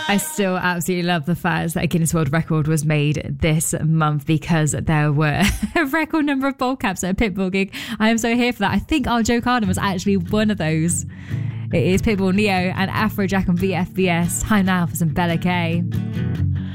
I still absolutely love the fact that a Guinness World Record was made this month because there were a record number of bowl caps at a Pitbull gig. I am so here for that. I think our Joe Carden was actually one of those. It is Pitbull, Neo and Afrojack on VFBS. Time now for some Bella K.